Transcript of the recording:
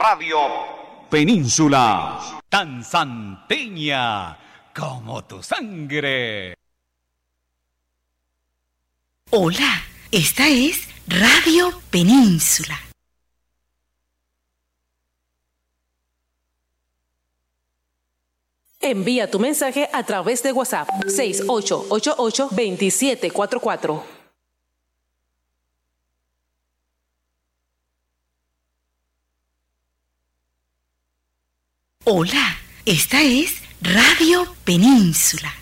Radio Península, tan santeña como tu sangre. Hola, esta es Radio Península. Envía tu mensaje a través de WhatsApp 6888-2744. Hola, esta es Radio Península.